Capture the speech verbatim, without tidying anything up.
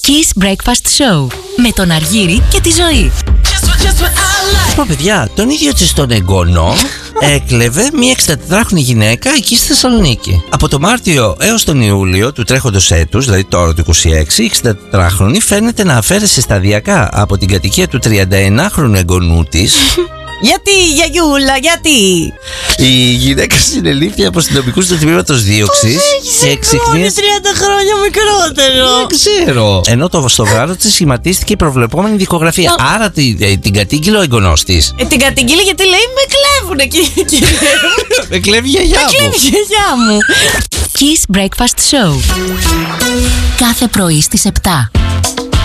Kiss Breakfast Show με τον Αργύρη και τη Ζωή. Πω παιδιά, τον ίδιο της τον εγγονό έκλεβε μια εξήντα γυναίκα εκεί στη Θεσσαλονίκη. Από το Μάρτιο έως τον Ιούλιο του τρέχοντος έτους, δηλαδή τώρα του είκοσι έξι, η εξήντα φαίνεται να αφαίρεσε σταδιακά από την κατοικία του τριανταενάχρονου εγγονού της. Γιατί, γιαγιούλα, γιατί? Η γυναίκα συνελήφθη από αστυνομικούς του τμήματος δίωξης και εξυχνίασε τριάντα χρόνια μικρότερο. Δεν ξέρω. Ενώ το στο βράδυ της σχηματίστηκε η προβλεπόμενη δικογραφία. Oh. Άρα την, την κατήγγειλε ο εγγονός της. Ε, την κατήγγειλε γιατί λέει με κλέβουνε, κύριε. Με κλέβει η γιαγιά μου. Με κλέβει η γιαγιά μου. Kiss Breakfast Show. Κάθε πρωί στις επτά.